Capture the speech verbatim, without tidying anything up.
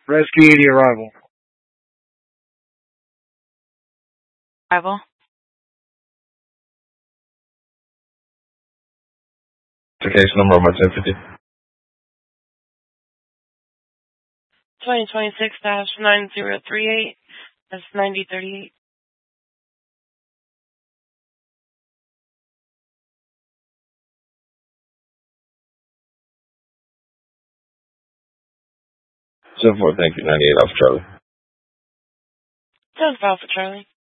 Rescue eighty arrival. Arrival. The case number one ten fifty. twenty twenty-six dash nine zero three eight. That's ninety thirty-eight. seven four, thank you, ninety-eight Alpha Charlie. Sounds Alpha Charlie.